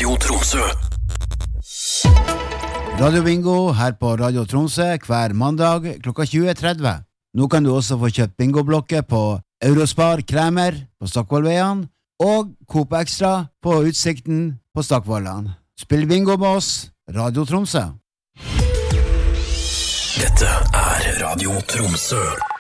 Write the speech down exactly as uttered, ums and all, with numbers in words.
Radio Tromsø. Radio Bingo her på Radio Tromsø hver mandag klokka tjue tretti. Nå kan du også få kjøpt bingoblokker på Eurospar Kremer på Stokkvollveien og Coop Extra på Utsikten på Stokkvollan. Spill bingo med oss, Radio Tromsø. Dette er Radio Tromsø.